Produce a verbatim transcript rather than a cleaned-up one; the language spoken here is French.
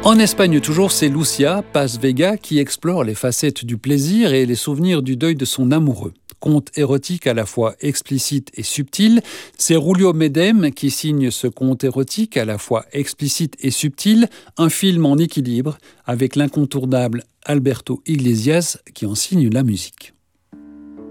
En Espagne toujours, c'est Lucia Paz Vega qui explore les facettes du plaisir et les souvenirs du deuil de son amoureux. Conte érotique à la fois explicite et subtil, c'est Julio Medem qui signe ce conte érotique à la fois explicite et subtil, un film en équilibre avec l'incontournable Alberto Iglesias qui en signe la musique.